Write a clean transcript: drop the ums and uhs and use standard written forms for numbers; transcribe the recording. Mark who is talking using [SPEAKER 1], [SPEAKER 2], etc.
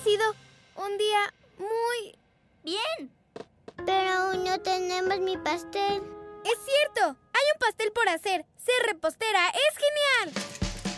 [SPEAKER 1] sido un día muy...
[SPEAKER 2] Bien.
[SPEAKER 3] Pero aún no tenemos mi pastel.
[SPEAKER 1] ¡Es cierto! Hay un pastel por hacer. Ser repostera